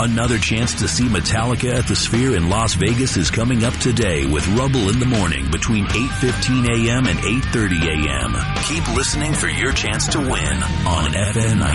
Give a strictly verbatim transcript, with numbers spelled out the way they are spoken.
Another chance to see Metallica at the Sphere in Las Vegas is coming up today with Rubble in the Morning between eight fifteen a.m. and eight thirty a.m. Keep listening for your chance to win on F M